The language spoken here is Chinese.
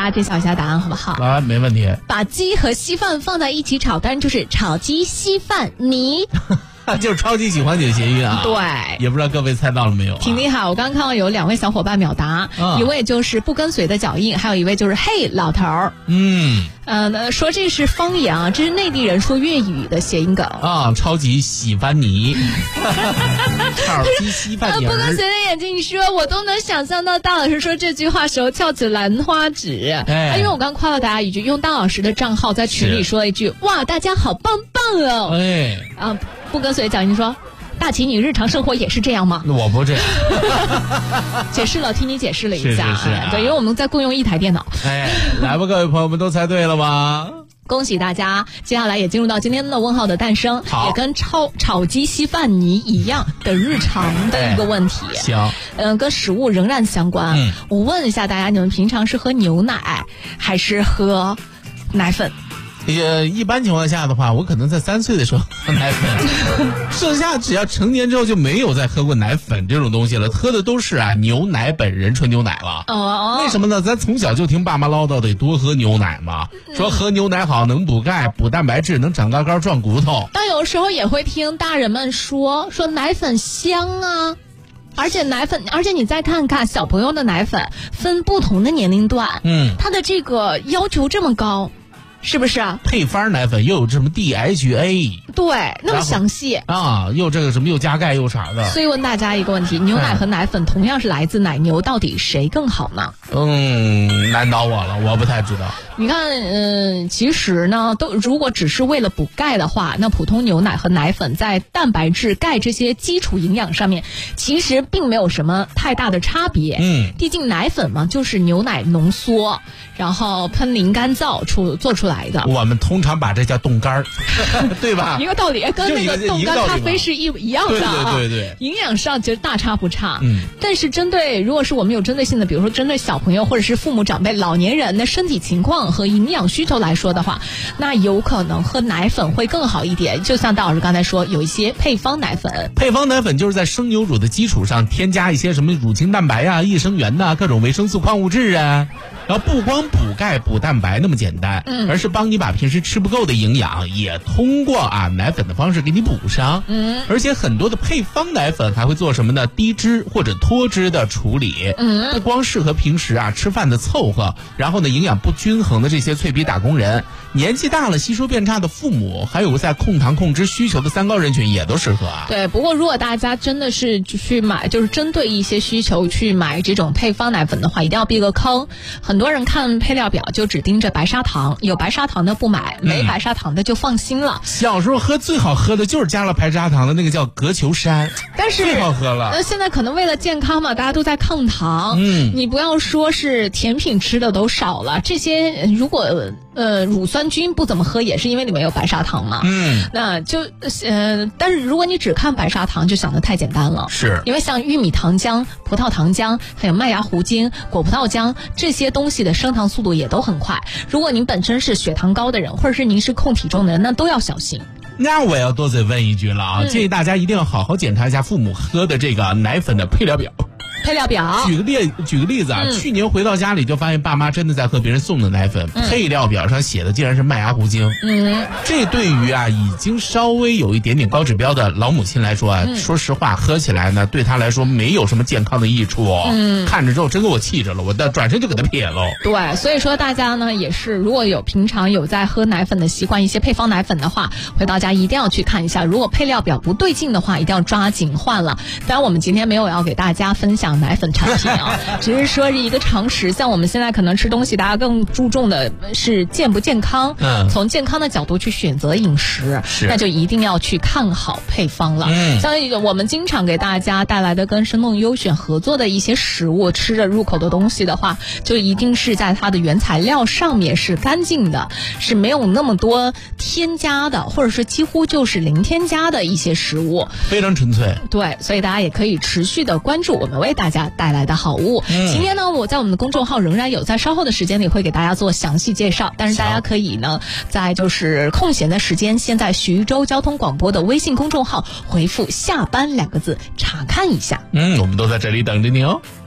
家揭晓一下答案好不好？ 啊，没问题。 把鸡和稀饭放在一起炒，当然就是炒鸡稀饭泥。 就是超级喜欢你的谐音啊！ 对， 也不知道各位猜到了没有、啊？ 挺厉害！我刚看到有2位小伙伴秒答，一位就是不跟随的脚印，还有一位就是嘿老头儿。说这是方言啊，这是内地人说粤语的谐音梗啊！超级喜欢你，超级稀饭泥。 不跟随的眼睛，你说我都能想象到大老师说这句话时候翘起兰花指。因为我刚夸了大家一句，用大老师的账号在群里说了一句，哇，大家好棒棒哦！不跟随脚印说，大齐，你日常生活也是这样吗？ 我不这样。 解释了，听你解释了一下。 是对，因为我们在共用一台电脑。 来吧，各位朋友们都猜对了吗？ 恭喜大家！接下来也进入到今天的问号的诞生，也跟炒鸡稀饭泥一样的日常的一个问题。 行， 跟食物仍然相关。我问一下大家，你们平常是喝牛奶还是喝奶粉？ 一般情况下的话，我可能在3岁的时候喝奶粉，剩下只要成年之后就没有再喝过奶粉这种东西了，喝的都是牛奶本人纯牛奶了。为什么呢？咱从小就听爸妈唠叨得多喝牛奶嘛，说喝牛奶好，能补钙、补蛋白质，能长高高、壮骨头。 但有时候也会听大人们说奶粉香啊。而且你再看看小朋友的奶粉分不同的年龄段，它的这个要求这么高。是不是啊？ 配方奶粉又有什么 DHA， 对，那么详细啊，又这个什么又加钙又啥的。 所以问大家一个问题，牛奶和奶粉同样是来自奶牛，到底谁更好呢？ 难倒我了，我不太知道。 你看，其实呢，如果只是为了补钙的话，那普通牛奶和奶粉在蛋白质、钙这些基础营养上面，其实并没有什么太大的差别。毕竟奶粉嘛，就是牛奶浓缩，然后喷淋干燥做出来的。 我们通常把这叫冻干儿，对吧？ 一个道理，跟那个冻干咖啡是一样的啊。 对， 营养上其实大差不差。但是如果是我们有针对性的，比如说针对小朋友或者是父母长辈、老年人的身体情况和营养需求来说的话，那有可能喝奶粉会更好一点。就像大老师刚才说，有一些配方奶粉。 配方奶粉就是在生牛乳的基础上添加一些什么乳清蛋白啊、益生元呐、各种维生素、矿物质啊。然后不光补钙补蛋白那么简单，而是帮你把平时吃不够的营养也通过奶粉的方式给你补上。而且很多的配方奶粉还会做什么呢？低脂或者脱脂的处理。不光适合平时吃饭的凑合，然后呢营养不均衡的这些脆皮打工人，年纪大了吸收变差的父母，还有在控糖控脂需求的三高人群也都适合啊。 对，不过如果大家真的是去买，就是针对一些需求去买这种配方奶粉的话，一定要避个坑。很多人看配料表就只盯着白砂糖，有白砂糖的不买，没白砂糖的就放心了。 小时候喝最好喝的就是加了白砂糖的那个叫格球山， 但是最好喝了。 现在可能为了健康嘛，大家都在抗糖。你不要说是甜品吃的都少了，这些如果乳酸菌不怎么喝，也是因为里面有白砂糖嘛。那就但是如果你只看白砂糖，就想得太简单了。 是因为像玉米糖浆、葡萄糖浆，还有麦芽糊精、果葡萄浆这些东西的升糖速度也都很快。如果您本身是血糖高的人，或者是您是控体重的人，那都要小心。 那我要多嘴问一句了啊，建议大家一定要好好检查一下父母喝的这个奶粉的配料表。举个例子啊，去年回到家里就发现爸妈真的在喝别人送的奶粉，配料表上写的竟然是麦芽糊精。这对于已经稍微有一点点高指标的老母亲来说说实话喝起来呢对她来说没有什么健康的益处。看着之后真给我气着了，我转身就给她撇喽。 对，所以说大家呢也是，如果平常有在喝奶粉的习惯，一些配方奶粉的话，回到家一定要去看一下，如果配料表不对劲的话，一定要抓紧换了。当然我们今天没有要给大家分享奶粉产品只是说是一个常识。像我们现在可能吃东西，大家更注重的是健不健康，从健康的角度去选择饮食，那就一定要去看好配方了。像我们经常给大家带来的跟生动优选合作的一些食物，吃着入口的东西的话，就一定是在它的原材料上面是干净的，是没有那么多添加的，或者是几乎就是零添加的一些食物， 非常纯粹。 对，所以大家也可以持续的关注我们为大家带来的好物。今天呢，我在我们的公众号仍然有在稍后的时间里会给大家做详细介绍，但是大家可以呢在就是空闲的时间，先在徐州交通广播的微信公众号回复下班2个字查看一下。 我们都在这里等着你哦。